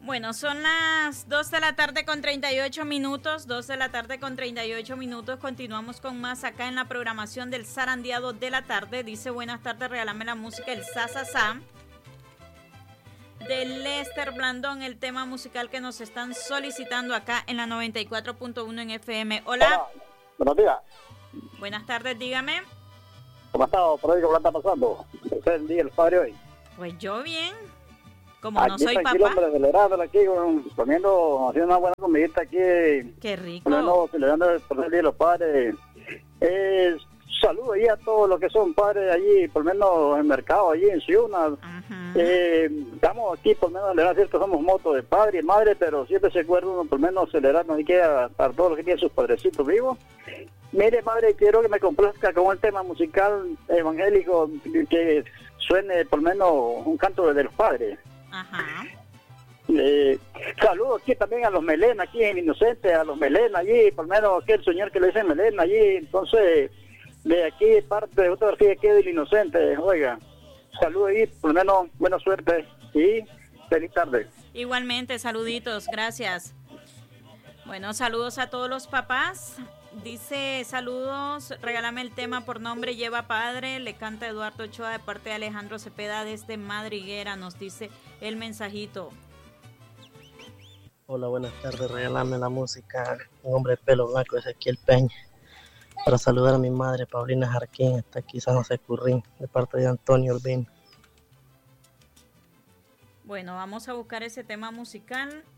Bueno, son las 2 de la tarde con 38 minutos, 2 de la tarde con 38 minutos, continuamos con más acá en la programación del Zarandeado de la tarde. Dice, buenas tardes, regálame la música, el Sa de Lester Blandón, el tema musical que nos están solicitando acá en la 94.1 en FM. Hola. Hola. Buenos días. Buenas tardes, dígame. ¿Cómo ha estado? ¿Por ahí cómo está pasando? ¿Es el día del padre hoy? Pues yo bien. Como aquí no soy tranquilo, papá. Hombre, celebrando aquí, comiendo, haciendo una buena comidita aquí. Qué rico. Celebrando por el día de los padres. Saludo ahí a todos los que son padres allí, por lo menos en el mercado, allí en Ciudad. Estamos aquí, por lo menos, celebrar, cierto, somos motos de padre y madre, pero siempre se acuerda uno, por lo menos, celebrarnos aquí a todos los que tienen sus padrecitos vivos. Mire, madre, quiero que me complazca con el tema musical evangélico que suene, por lo menos, un canto de los padres. Ajá. Saludos aquí también a los Melena, aquí en Inocente, a los Melena allí, por lo menos aquel señor que le dice Melena allí, entonces, de aquí, parte de otra orgía que del Inocente, oiga, saludos ahí, por lo menos, buena suerte y feliz tarde. Igualmente, saluditos, gracias. Bueno, saludos a todos los papás. Dice, saludos, regálame el tema por nombre Lleva Padre, le canta Eduardo Ochoa de parte de Alejandro Cepeda desde Madriguera, nos dice el mensajito. Hola, buenas tardes, regálame la música, un hombre de pelo blanco, Ezequiel Peña, para saludar a mi madre, Paulina Jarquín, está aquí San José Currín, de parte de Antonio Urbín. Bueno, vamos a buscar ese tema musical.